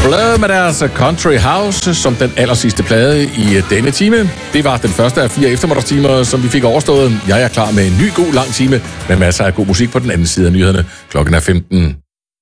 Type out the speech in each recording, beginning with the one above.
Blur med deres Country House som den allersidste plade i denne time. Det var den første af 4 eftermiddagstimer, som vi fik overstået. Jeg er klar med en ny god lang time med masser af god musik på den anden side af nyhederne. Klokken er 15.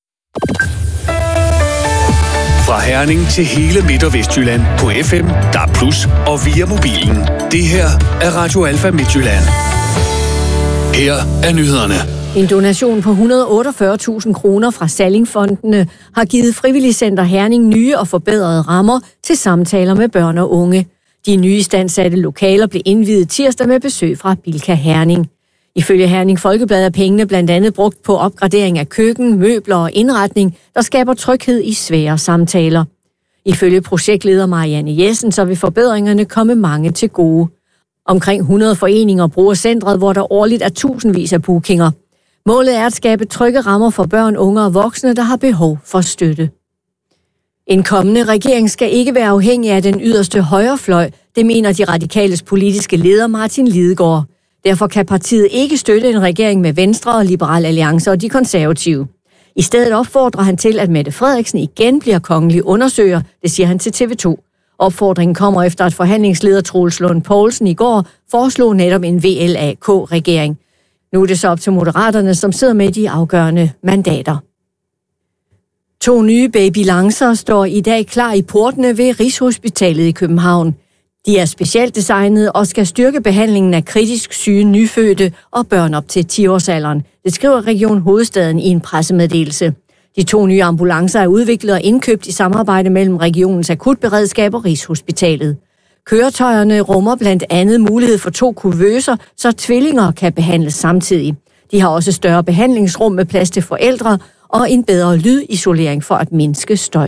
Fra Herning til hele Midt- og Vestjylland på FM, DAB+, og via mobilen. Det her er Radio Alfa Midtjylland. Her er nyhederne. En donation på 148.000 kroner fra Sallingfondene har givet Frivilligcenter Herning nye og forbedrede rammer til samtaler med børn og unge. De nye istandsatte lokaler blev indviet tirsdag med besøg fra Bilka Herning. Ifølge Herning Folkeblad er pengene blandt andet brugt på opgradering af køkken, møbler og indretning, der skaber tryghed i svære samtaler. Ifølge projektleder Marianne Jessen, så vil forbedringerne komme mange til gode. Omkring 100 foreninger bruger centret, hvor der årligt er tusindvis af bookinger. Målet er at skabe trygge rammer for børn, unge og voksne, der har behov for støtte. En kommende regering skal ikke være afhængig af den yderste højrefløj, det mener de radikales politiske leder Martin Lidegaard. Derfor kan partiet ikke støtte en regering med Venstre og Liberal Alliance og de konservative. I stedet opfordrer han til, at Mette Frederiksen igen bliver kongelig undersøger, det siger han til TV2. Opfordringen kommer efter, at forhandlingsleder Troels Lund Poulsen i går foreslog netop en VLAK-regering. Nu er det så op til Moderaterne, som sidder med de afgørende mandater. 2 nye babylancer står i dag klar i portene ved Rigshospitalet i København. De er specielt designet og skal styrke behandlingen af kritisk syge nyfødte og børn op til 10-årsalderen. Det skriver Region Hovedstaden i en pressemeddelelse. De 2 nye ambulancer er udviklet og indkøbt i samarbejde mellem regionens akutberedskab og Rigshospitalet. Køretøjerne rummer blandt andet mulighed for 2 kuvøser, så tvillinger kan behandles samtidig. De har også større behandlingsrum med plads til forældre og en bedre lydisolering for at mindske støj.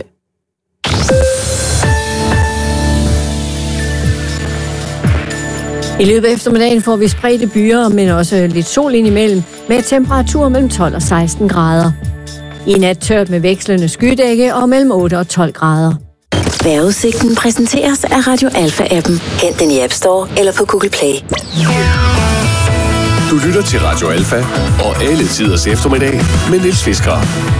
I løbet af eftermiddagen får vi spredte byer, men også lidt sol indimellem, med temperaturer mellem 12 og 16 grader. I nat tørt med vekslende skydække og mellem 8 og 12 grader. Vejrudsigten præsenteres af Radio Alfa-appen. Hent den i App Store eller på Google Play. Du lytter til Radio Alfa og alle tiders eftermiddag med Niels Fisker.